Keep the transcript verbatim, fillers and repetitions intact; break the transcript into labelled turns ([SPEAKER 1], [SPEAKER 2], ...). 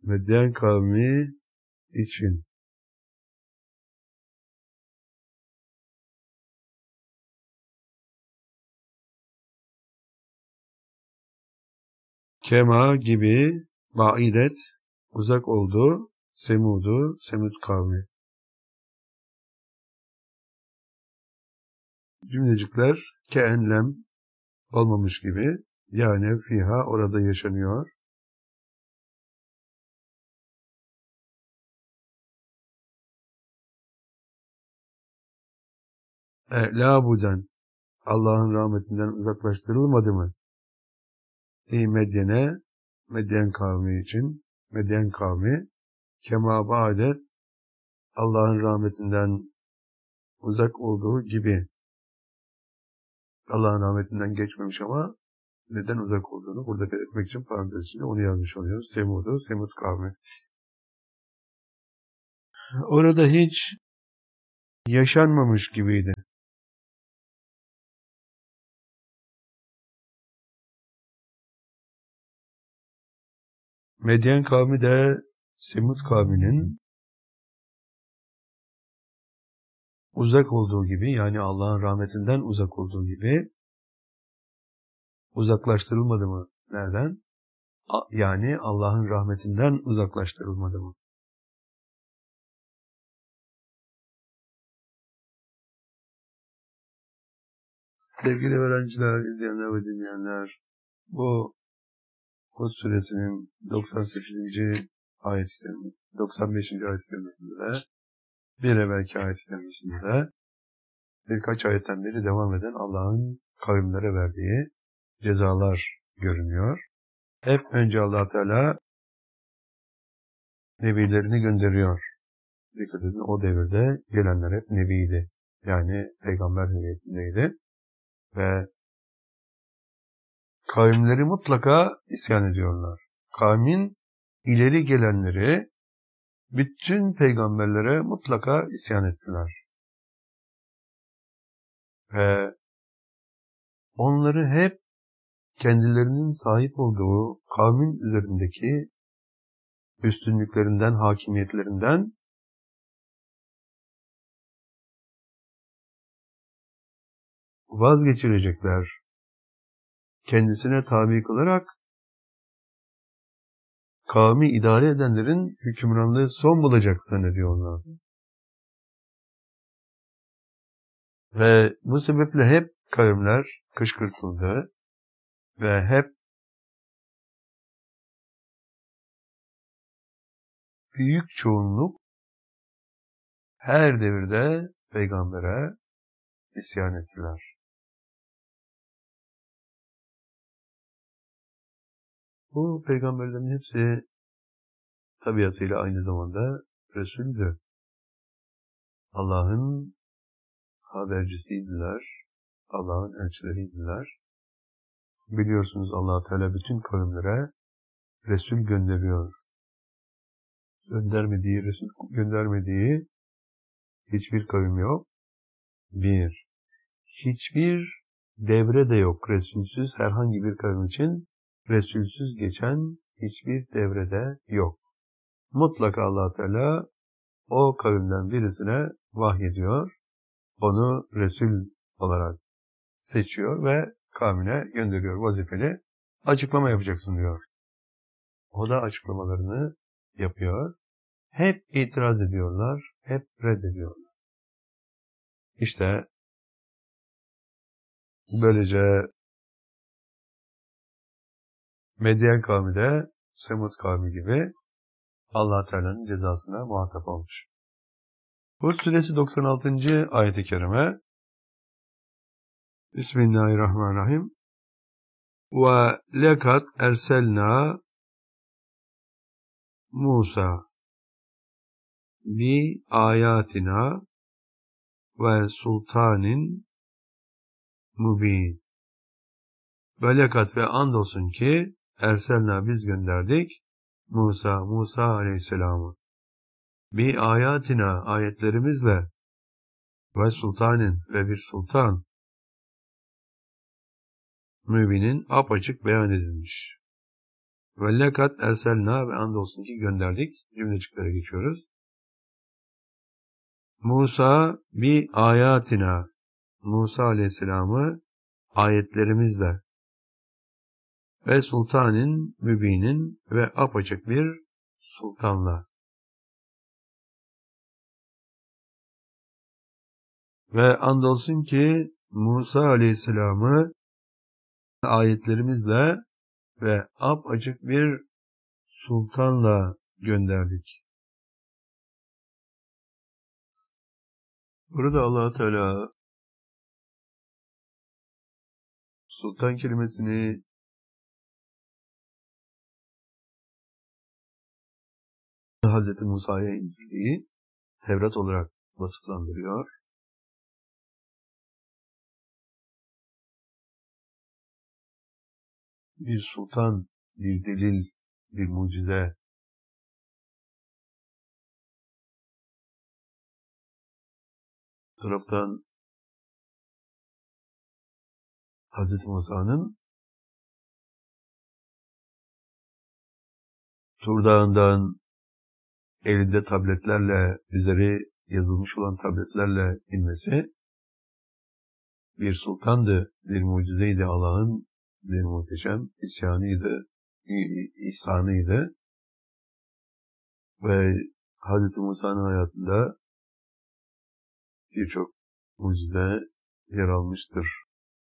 [SPEAKER 1] Medyen kavmi için. Kema gibi baidet uzak oldu. Semudu, Semud kavmi. Cümlecikler keenlem olmamış gibi, yani fiha orada yaşanıyor. E, labuden Allah'ın rahmetinden uzaklaştırılmadı mı? Ey Medyene, Medyen kavmi için, Medyen kavmi kema ba'det Allah'ın rahmetinden uzak olduğu gibi. Allah'ın rahmetinden geçmemiş ama neden uzak olduğunu burada belirtmek için parantez içinde onu yazmış oluyoruz. Semud'u, Semud kavmi. Orada hiç yaşanmamış gibiydi. Medyen kavmi de Semud kavminin uzak olduğu gibi, yani Allah'ın rahmetinden uzak olduğu gibi uzaklaştırılmadı mı? Nereden? Yani Allah'ın rahmetinden uzaklaştırılmadı mı? Sevgili öğrenciler, izleyenler ve dinleyenler, bu Hud suresinin doksan sekizinci ayet-i doksan beşinci ayet-i kerimesinde, bir evvelki ayet-i kerimesinde birkaç ayetten beri devam eden Allah'ın kavimlere verdiği cezalar görünüyor. Hep önce Allah Teala nebilerini gönderiyor. Dikkat edin, o devirde gelenler hep nebiydi. Yani peygamber hüviyetindeydi. Ve kavimleri mutlaka isyan ediyorlar. Kavmin ileri gelenleri bütün peygamberlere mutlaka isyan ettiler. Ve onları hep kendilerinin sahip olduğu kavmin üzerindeki üstünlüklerinden, hakimiyetlerinden vazgeçirecekler. Kendisine tabi kılarak kavmi idare edenlerin hükümranlığı son bulacak zannediyorlar. Ve bu sebeple hep kavimler kışkırtıldı ve hep büyük çoğunluk her devirde peygambere isyan ettiler. Bu peygamberlerin hepsi tabiatıyla aynı zamanda Resul'dü. Allah'ın habercisiydiler, Allah'ın elçileriydiler. Biliyorsunuz Allah Teala bütün kavimlere Resul gönderiyor. Göndermediği, Resul göndermediği hiçbir kavim yok. Bir, hiçbir devre de yok. Resulsüz herhangi bir kavim için Resulsüz geçen hiçbir devrede yok. Mutlaka Allah Teala o kavimden birisine vahyediyor. Onu Resul olarak seçiyor ve kavmine gönderiyor, vazifeli. Açıklama yapacaksın diyor. O da açıklamalarını yapıyor. Hep itiraz ediyorlar, hep reddediyorlar. İşte böylece Medyen kavmi de Semud kavmi gibi Allah Teala'nın cezasına muhatap olmuş. Hud suresi doksan altıncı ayet-i kerime. Bismillahirrahmanirrahim. Ve lekat erselna Musa bi ayatina ve sultanin mubin. Ve lekat ve andolsun ki erselna biz gönderdik Musa, Musa aleyhisselamı. Bir ayatina ayetlerimizle ve sultanin ve bir sultan mübinin apaçık beyan edilmiş. Ve lekat erselna ve andolsun ki gönderdik. Cümlecikleri geçiyoruz. Musa bi ayatina. Musa aleyhisselamı ayetlerimizle ve sultanin mübinin ve apaçık bir sultanla ve andolsun ki Musa aleyhisselamı ayetlerimizle ve apaçık bir sultanla gönderdik. Burada Allah Teala sultan kelimesini Hazreti Musa'ya indirdiği Tevrat olarak vasıflandırıyor. Bir sultan, bir delil, bir mucize, taraftan Hazreti Musa'nın Tur Dağı'ndan elinde tabletlerle, üzeri yazılmış olan tabletlerle inmesi bir sultandı, bir mucizeydi, Allah'ın bir muhteşem isyanıydı, ihsanıydı. Ve Hazreti Musa'nın hayatında birçok mucize yer almıştır.